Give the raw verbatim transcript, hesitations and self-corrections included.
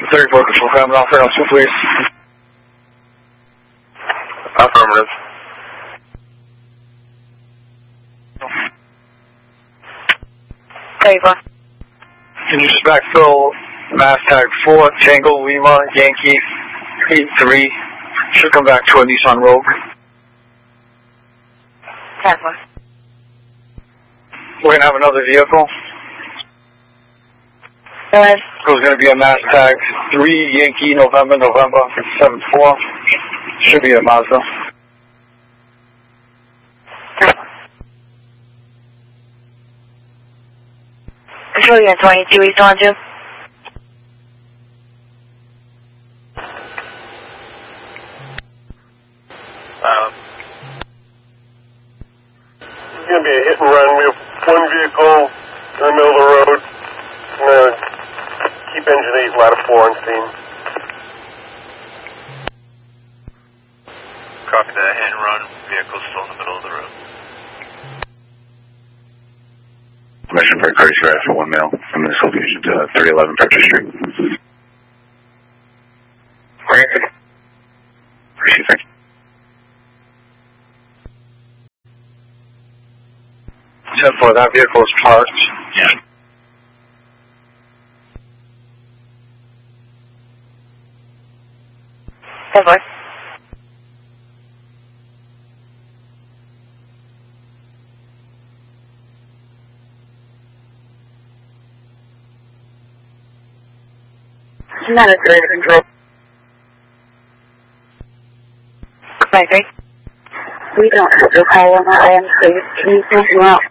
thirty-four Control Family, offer on two, please. Affirmative. thirty-four. Can you just backfill mass tag four, Tango Lima, Yankee, eight three. Should come back to a Nissan Rogue. ten four. We're going to have another vehicle. Go ahead. So it's going to be a mass tag three, Yankee, November, November, seven four. Should be a Mazda. Control unit twenty-two, East one two. Um, it's going to be a hit and run. We have one vehicle in the middle of the road. I'm going to keep engine eight, ladder four on scene. Copy that, hit and run. Vehicle still in the middle of the road. Mission for courtesy drive for one male from this location to thirty eleven Pepper Street. Granted. Appreciate it. ten four, that vehicle is parked. Yeah. ten four. Not a great control. five three. We don't have to call on our end, please. Can you send you out?